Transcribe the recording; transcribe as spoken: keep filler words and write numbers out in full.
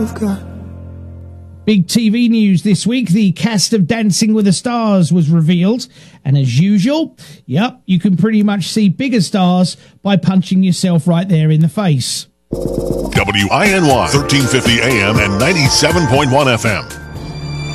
Big T V news this week. The cast of Dancing with the Stars was revealed. And as usual, yep, you can pretty much see bigger stars by punching yourself right there in the face. W I N Y, thirteen fifty A M and ninety-seven point one F M.